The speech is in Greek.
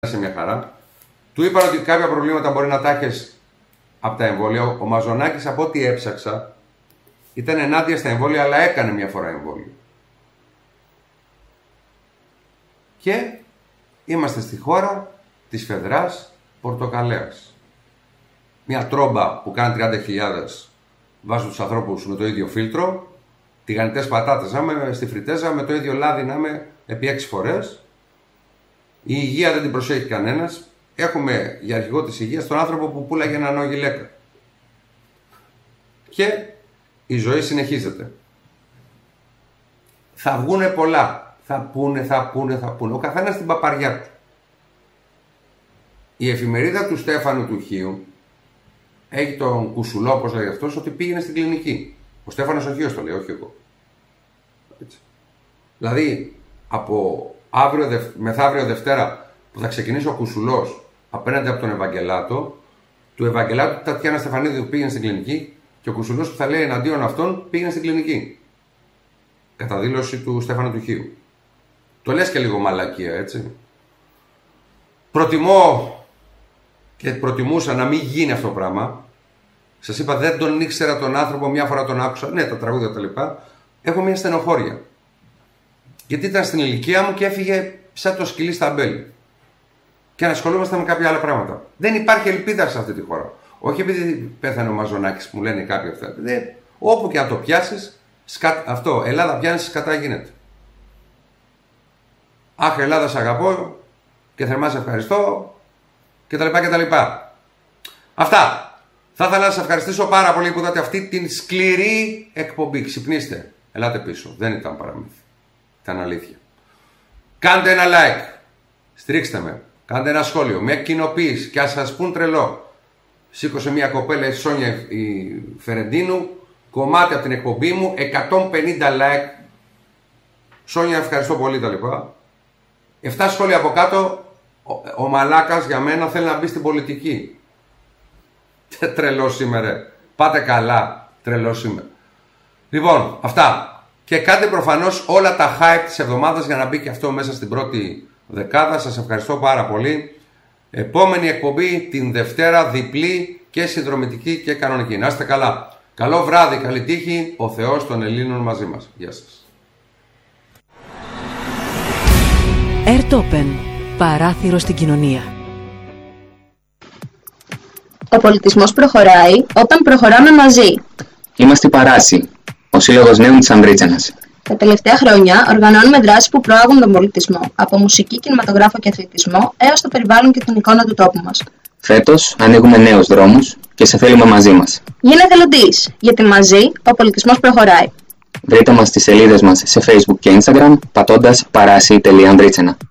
σε μια χαρά. Του είπαν ότι κάποια προβλήματα μπορεί να τα έχεις από τα εμβόλια. Ο Μαζονάκης, από ό,τι έψαξα, ήταν ενάντια στα εμβόλια, αλλά έκανε μια φορά εμβόλιο. Και είμαστε στη χώρα της φεδράς πορτοκαλέας. Μια τρόμπα που κάνει 30.000, βάζουν τους ανθρώπους με το ίδιο φίλτρο, τηγανιτές πατάτες να είμαι στη φριτέζα, με το ίδιο λάδι να είμαι επί 6 φορές. Η υγεία δεν την προσέχει κανένας. Έχουμε για αρχηγό της υγείας τον άνθρωπο που πουλάγε ένα νογιλέκα. Και η ζωή συνεχίζεται. Θα βγουνε πολλά. Θα πούνε. Ο καθένας την παπαριά του. Η εφημερίδα του Στέφανου του Χίου έχει τον Κουσουλό, όπως λέει αυτός, ότι πήγαινε στην κλινική. Ο Στέφανος ο Χίος το λέει, όχι εγώ. Έτσι. Δηλαδή, από μεθαύριο Δευτέρα που θα ξεκινήσει ο Κουσουλός απέναντι από τον Ευαγγελάτο, του Ευαγγελάτου Τατιάνα Στεφανίδου πήγαινε στην κλινική και ο Κουσουλός που θα λέει εναντίον αυτών πήγαινε στην κλινική. Κατά δήλωση του Στέφανου του Χίου. Το λες και λίγο μαλακία, έτσι. Προτιμώ και προτιμούσα να μην γίνει αυτό το πράγμα. Σας είπα, δεν τον ήξερα τον άνθρωπο, μια φορά τον άκουσα. Ναι, τα τραγούδια τα λοιπά. Έχω μια στενοχώρια. Γιατί ήταν στην ηλικία μου και έφυγε σαν το σκυλί στα μπέλη. Και να ασχολούμαστε με κάποια άλλα πράγματα. Δεν υπάρχει ελπίδα σε αυτή τη χώρα. Όχι επειδή πέθανε ο Μαζονάκης που μου λένε κάποιοι αυτά. Όπου και αν το πιάσεις, αυτό, Ελλάδα πιάνεις, σκατά γίνεται. Αχ, Ελλάδα, σ' αγαπώ και θερμά σε ευχαριστώ κτλ. Αυτά. Θα ήθελα να σας ευχαριστήσω πάρα πολύ που είδατε αυτή την σκληρή εκπομπή. Ξυπνήστε. Ελάτε πίσω. Δεν ήταν παραμύθι. Ήταν αλήθεια. Κάντε ένα like. Στηρίξτε με. Κάντε ένα σχόλιο. Μια κοινοποίηση. Και ας σας πούν τρελό. Σήκωσε μια κοπέλα η Σόνια η Φερεντίνου. Κομμάτι από την εκπομπή μου. 150 like. Σόνια, ευχαριστώ πολύ τα λοιπά. 7 σχόλια από κάτω. Ο μαλάκας για μένα θέλει να μπει στην πολιτική. Τρελός σήμερα. Πάτε καλά. Τρελός σήμερα. Λοιπόν, αυτά. Και κάντε προφανώς όλα τα hype της εβδομάδας για να μπει και αυτό μέσα στην πρώτη δεκάδα. Σας ευχαριστώ πάρα πολύ. Επόμενη εκπομπή την Δευτέρα, διπλή και συνδρομητική και κανονική. Να είστε καλά. Καλό βράδυ, καλή τύχη. Ο Θεός των Ελλήνων μαζί μας. Γεια σας. Airtopen. Παράθυρο στην κοινωνία. Ο πολιτισμός προχωράει όταν προχωράμε μαζί. Είμαστε η Παράση, ο Σύλλογος Νέων της Ανδρίτσενας. Τα τελευταία χρόνια οργανώνουμε δράσεις που προάγουν τον πολιτισμό, από μουσική, κινηματογράφο και αθλητισμό, έως το περιβάλλον και την εικόνα του τόπου μας. Φέτος ανοίγουμε νέους δρόμους και σε θέλουμε μαζί μας. Γίνε εθελοντής, γιατί μαζί ο πολιτισμός προχωράει. Βρείτε μας στις σελίδες μας σε Facebook και Instagram πατώντας parasi.andritsena.